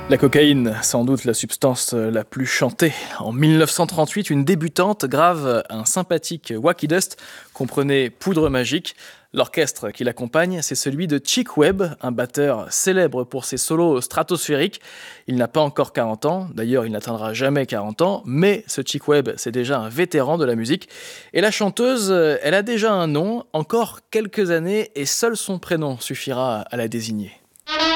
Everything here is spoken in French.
La cocaïne, sans doute la substance la plus chantée. En 1938, une débutante grave un sympathique Wacky Dust, comprenez poudre magique. L'orchestre qui l'accompagne, c'est celui de Chick Webb, un batteur célèbre pour ses solos stratosphériques. Il n'a pas encore 40 ans, d'ailleurs il n'atteindra jamais 40 ans, mais ce Chick Webb, c'est déjà un vétéran de la musique. Et la chanteuse, elle a déjà un nom, encore quelques années, et seul son prénom suffira à la désigner.